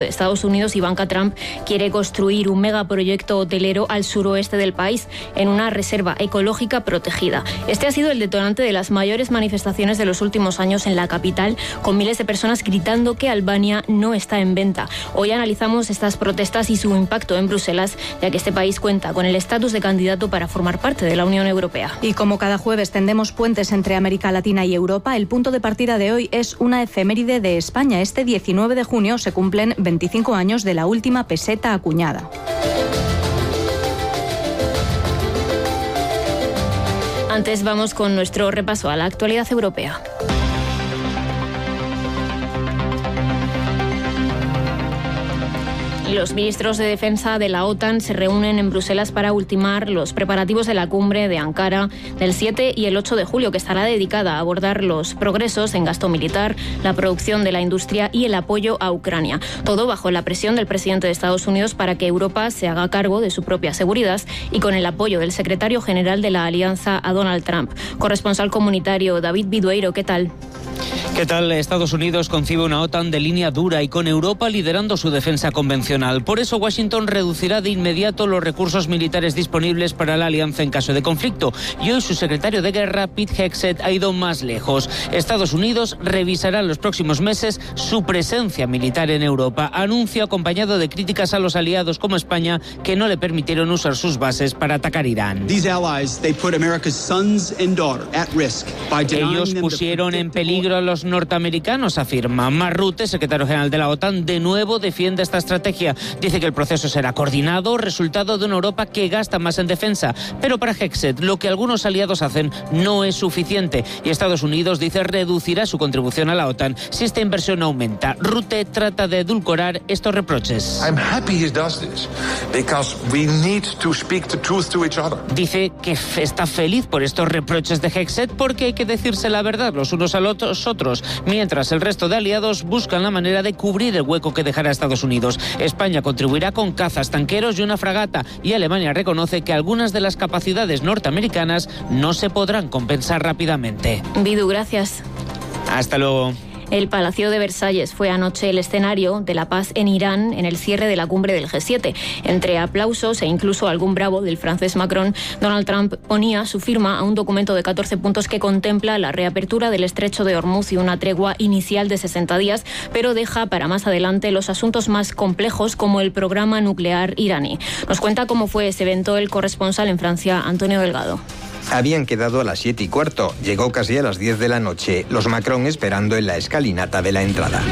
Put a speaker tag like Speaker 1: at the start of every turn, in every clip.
Speaker 1: Estados Unidos, Ivanka Trump, quiere construir un megaproyecto hotelero al suroeste del país, en una reserva ecológica protegida. Este ha sido el detonante de las mayores manifestaciones de los últimos años en la capital, con miles de personas gritando que Albania no está en venta. Hoy analizamos estas protestas y su impacto en Bruselas, ya que este país cuenta con el estatus de candidato para formar parte de la Unión Europea.
Speaker 2: Y como cada jueves tendemos puentes entre América Latina y Europa, el punto de partida de hoy es una efeméride de España. Este 19 de junio se cumplen 25 años de la última peseta acuñada.
Speaker 1: Antes vamos con nuestro repaso a la actualidad europea. Los ministros de Defensa de la OTAN se reúnen en Bruselas para ultimar los preparativos de la cumbre de Ankara del 7 y el 8 de julio, que estará dedicada a abordar los progresos en gasto militar, la producción de la industria y el apoyo a Ucrania. Todo bajo la presión del presidente de Estados Unidos para que Europa se haga cargo de su propia seguridad y con el apoyo del secretario general de la Alianza a Donald Trump. Corresponsal comunitario David Bidueiro, ¿qué tal?
Speaker 3: ¿Qué tal? Estados Unidos concibe una OTAN de línea dura y con Europa liderando su defensa convencional. Por eso Washington reducirá de inmediato los recursos militares disponibles para la alianza en caso de conflicto. Y hoy su secretario de guerra, Pete Hegseth, ha ido más lejos. Estados Unidos revisará en los próximos meses su presencia militar en Europa. Anuncio acompañado de críticas a los aliados como España, que no le permitieron usar sus bases para atacar Irán. Ellos pusieron en peligro a los norteamericanos, afirma. Mark Rutte, secretario general de la OTAN, de nuevo defiende esta estrategia. Dice que el proceso será coordinado, resultado de una Europa que gasta más en defensa. Pero para Hegseth, lo que algunos aliados hacen no es suficiente. Y Estados Unidos, dice, reducirá su contribución a la OTAN si esta inversión aumenta. Rutte trata de edulcorar estos reproches. Dice que está feliz por estos reproches de Hegseth porque hay que decirse la verdad los unos a los otros, mientras el resto de aliados buscan la manera de cubrir el hueco que dejará Estados Unidos. España contribuirá con cazas, tanqueros y una fragata, y Alemania reconoce que algunas de las capacidades norteamericanas no se podrán compensar rápidamente.
Speaker 1: Bidu, gracias.
Speaker 3: Hasta luego.
Speaker 1: El Palacio de Versalles fue anoche el escenario de la paz en Irán en el cierre de la cumbre del G7. Entre aplausos e incluso algún bravo del francés Macron, Donald Trump ponía su firma a un documento de 14 puntos que contempla la reapertura del estrecho de Hormuz y una tregua inicial de 60 días, pero deja para más adelante los asuntos más complejos como el programa nuclear iraní. Nos cuenta cómo fue ese evento el corresponsal en Francia, Antonio Delgado.
Speaker 4: Habían quedado a las 7:15. Llegó casi a las 10 de la noche. Los Macron esperando en la escalinata de la entrada.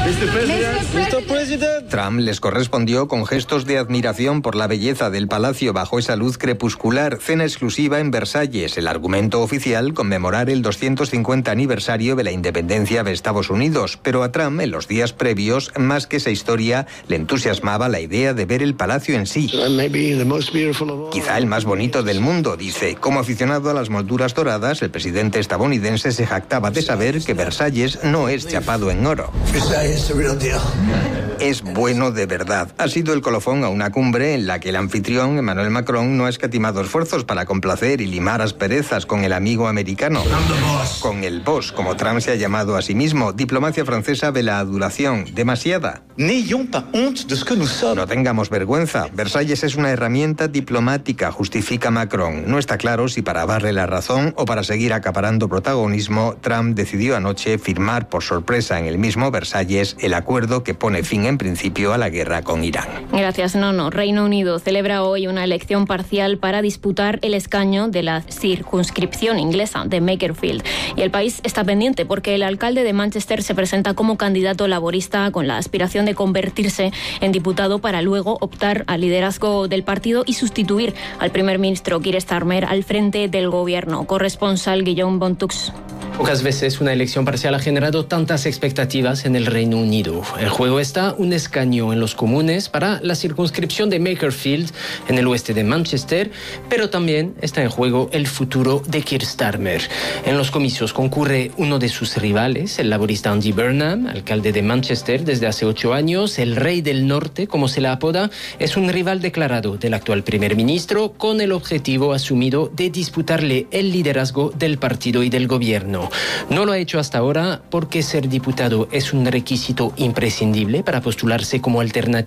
Speaker 4: Trump les correspondió con gestos de admiración por la belleza del palacio bajo esa luz crepuscular. Cena exclusiva en Versalles. El argumento oficial, conmemorar el 250 aniversario de la independencia de Estados Unidos. Pero a Trump, en los días previos, más que esa historia, le entusiasmaba la idea de ver el palacio en sí. Quizá el más bonito del mundo, dice. Como aficionado a las molduras doradas, el presidente estadounidense se jactaba de saber que Versalles no es chapado en oro. Es bueno de verdad. Ha sido el colofón a una cumbre en la que el anfitrión, Emmanuel Macron, no ha escatimado esfuerzos para complacer y limar asperezas con el amigo americano. Con el boss, como Trump se ha llamado a sí mismo. Diplomacia francesa de la adulación. Demasiada. No tengamos vergüenza. Versalles es una herramienta diplomática, justifica Macron. No está claro si para darle la razón o para seguir acaparando protagonismo, Trump decidió anoche firmar por sorpresa en el mismo Versalles el acuerdo que pone fin en principio a la guerra con Irán.
Speaker 1: Gracias, Nono. Reino Unido celebra hoy una elección parcial para disputar el escaño de la circunscripción inglesa de Makerfield. Y el país está pendiente porque el alcalde de Manchester se presenta como candidato laborista con la aspiración de convertirse en diputado para luego optar al liderazgo del partido y sustituir al primer ministro Keir Starmer al frente del gobierno. Corresponsal Guillaume Bontux.
Speaker 5: Pocas veces una elección parcial ha generado tantas expectativas en el Reino Unido. En juego está un escaño en los comunes para la circunscripción de Makerfield, en el oeste de Manchester, pero también está en juego el futuro de Keir Starmer. En los comicios concurre uno de sus rivales, el laborista Andy Burnham, alcalde de Manchester desde hace 8 años. El Rey del Norte, como se le apoda, es un rival declarado del actual primer ministro, con el objetivo asumido de disputarle el liderazgo del partido y del gobierno. No lo ha hecho hasta ahora porque ser diputado es un requisito imprescindible para postularse como alternativa